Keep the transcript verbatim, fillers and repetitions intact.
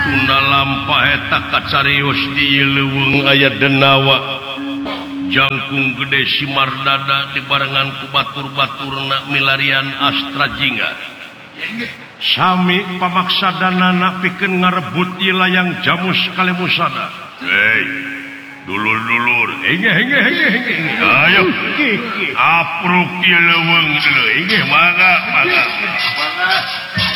Tunda lampah eta kacarios di leuweung aya denawa jangkung gede simardada dibarengan ku batur-baturna milarian Astra Jingga. Sami pamaksadanana pikeun ngarebut ieu layang jamus kalemusana. Hei, dulur-dulur, henge henge henge henge. Ayo, apruk ieu leuweung deuleu. Henge mangga, mangga. Mangga.